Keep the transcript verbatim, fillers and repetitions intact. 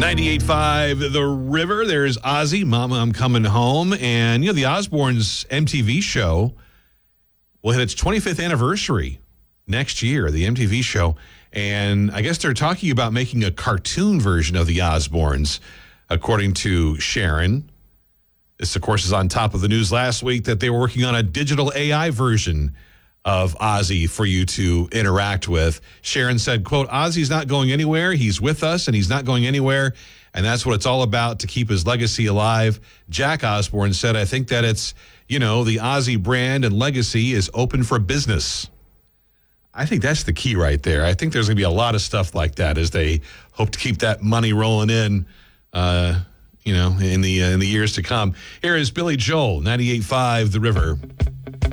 ninety-eight point five The River. There's Ozzy, Mama, I'm Coming Home. And, you know, the Osbournes M T V show will hit its twenty-fifth anniversary next year, the M T V show. And I guess they're talking about making a cartoon version of the Osbournes, according to Sharon. This, of course, is on top of the news last week that they were working on a digital A I version of Ozzy for you to interact with. Sharon said, quote, Ozzy's not going anywhere. He's with us and he's not going anywhere. And that's what it's all about, to keep his legacy alive. Jack Osbourne said, I think that it's, you know, the Ozzy brand and legacy is open for business. I think that's the key right there. I think there's going to be a lot of stuff like that as they hope to keep that money rolling in, uh, you know, in the, uh, in the years to come. Here is Billy Joel, ninety-eight point five The River.